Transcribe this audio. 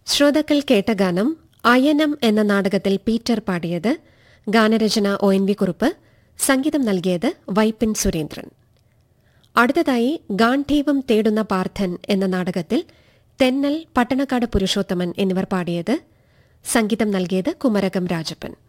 ശ്രോതാക്കൾ കേട്ട ഗാനം അയനം എന്ന നാടകത്തിൽ പീറ്റർ പാടിയത്. ഗാനരചന ONV കുറുപ്പ്, സംഗീതം നൽകിയത് വൈപ്പിൻ സുരേന്ദ്രൻ. അടുത്തതായി ഗാന്ധീവം തേടുന്ന പാർത്ഥൻ എന്ന നാടകത്തിൽ തെന്നൽ, പട്ടണക്കാട് പുരുഷോത്തമൻ എന്നിവർ പാടിയത്. സംഗീതം നൽകിയത് കുമരകം രാജപ്പൻ.